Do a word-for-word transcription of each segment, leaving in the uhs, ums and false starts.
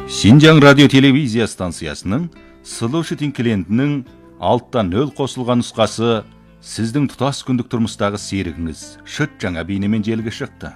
Шинжаң радио телевизия станциясының Solution клиентінің алттан нөл қосылған нұсқасы сіздің тұтас күндік тұрмыстағы серігіңіз шыт жаңа бейнемен желіге шықты.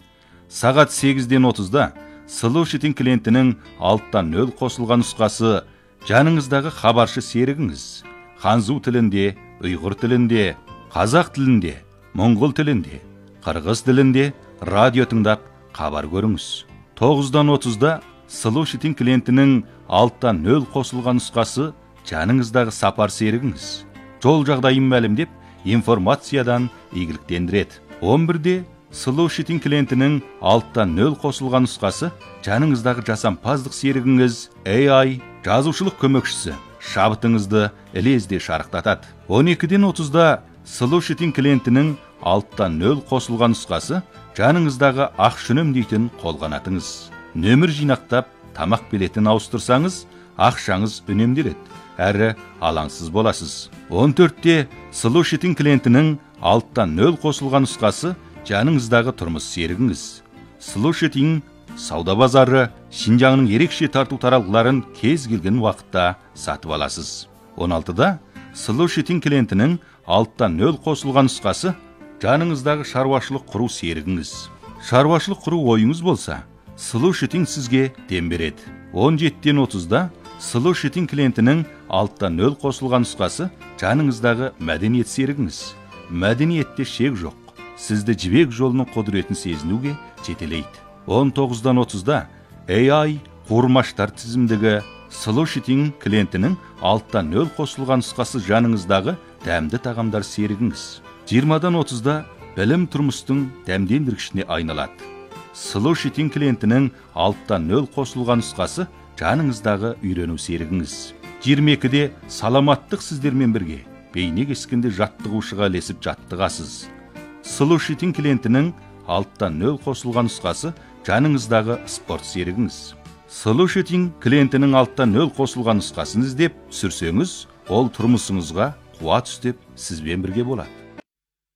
Сағат сегізден отызда Solution клиентінің алттан нөл қосылған нұсқасы жаныңыздағы хабаршы серігіңіз ханзу тілінде, ұйғыр тілінде, қазақ тілінде, моңғол тілінде, қырғыз тілінде радио тыңдап хабар көріңіз. тоғыздан отызда Solution клиентінің алттан нөл қосылған нұсқасы жаныңыздағы сапар серігіңіз жол жағдайын мәлімдеп информациядан игіліктендіреді. он бірде Solution клиентінің алттан нөл қосылған нұсқасы жаныңыздағы жасампаздық серігіңіз эй ай жазушылық көмекшісі шабытыңызды ілезде шарықтатады. он екіден отызда Solution клиентінің алттан нөл қосылған нұсқасы жаныңыздағы ақша үнемдейтін қолғанатыңыз. Нөмір жинақтап, тамақ билетін ауыстырсаңыз, ақшаңыз үнемделеді, әрі алаңсыз боласыз. он төртте Solution клиентінің алттан нөл қосылған нұсқасы жаныңыздағы тұрмыс серігіңіз. Solution сауда базары Шинжаңның ерекше тарту таралғыларын кез келген уақытта сатып аласыз. он алтыда Solution клиентінің алттан нөл қосылған нұсқасы жаныңыздағы шаруашылық құру серігіңіз. Шаруашылық құру ойыңыз болса, Solution сізге дем береді. он жетіден отызда Solution клиентінің алттан нөл қосылған нұсқасы жаныңыздағы мәдениет серігіңіз. Мәдениетте шек жоқ. Сізді жібек жолының құдіретін сезінуге жетелейді. он тоғыздан отызда эй ай қуырмаштар тізімдегі Solution клиентінің алттан нөл қосылған нұсқасы жаныңыздағы дәмді тағамдар серігіңіз. жиырмадан отызда білім тұрмыстың дәмдендіргішіне айналады. Solution клиентінің алттан нөл қосылған нұсқасы жаныңыздағы үйрену серігіңіз. жиырма екіде саламаттық сіздермен бірге бейне кескенде жаттығушыға ілесіп жаттығасыз. Solution клиентінің алттан нөл қосылған нұсқасы жаныңыздағы спорт серігіңіз. Solution клиентінің алттан нөл қосылған нұсқасын іздеп сүрсеңіз, ол тұрмысыңызға қуат үстеп сізбен бірге болады.